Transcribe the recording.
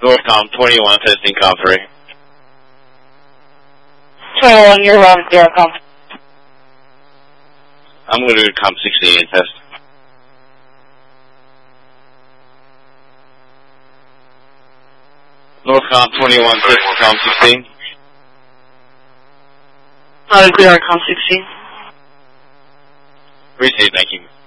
Northcom 21, testing com 3. 21, you're wrong, com. I'm going to do com 16 and test. Northcom 21, test com 16. Loud and clear on com 16. Received, thank you.